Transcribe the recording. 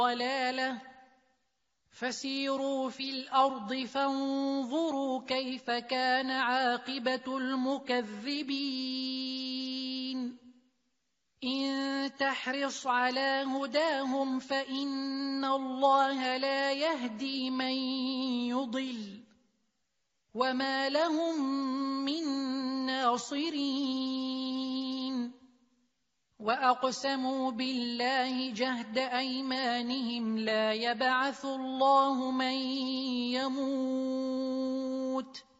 ضلالة فسيروا في الأرض فانظروا كيف كان عاقبة المكذبين إن تحرص على هداهم فإن الله لا يهدي من يضل وما لهم من ناصرين وأقسموا بالله جهد أيمانهم لا يبعث الله من يموت